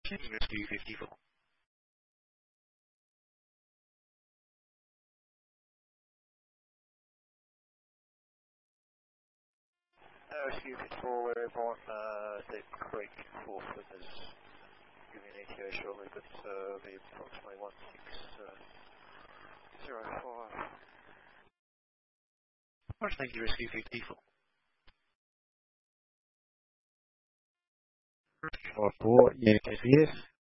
Rescue 54. Rescue 54, we're on Deep Creek, Forford is giving an ETA shortly, but it'll be approximately 1605. Alright, thank you, Rescue 54. 54, Yankee yes.